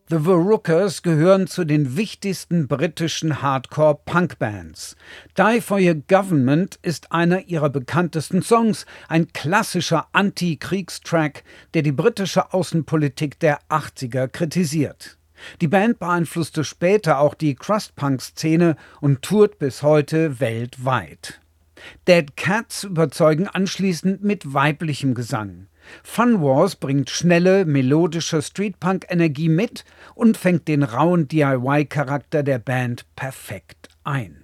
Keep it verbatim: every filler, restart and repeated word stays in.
The Verrucers gehören zu den wichtigsten britischen Hardcore-Punk-Bands. Die for Your Government ist einer ihrer bekanntesten Songs, ein klassischer Anti-Kriegstrack, der die britische Außenpolitik der achtziger kritisiert. Die Band beeinflusste später auch die Crust-Punk-Szene und tourt bis heute weltweit. Dead Cats überzeugen anschließend mit weiblichem Gesang. Fun Wars bringt schnelle, melodische Streetpunk-Energie mit und fängt den rauen D I Y-Charakter der Band perfekt ein.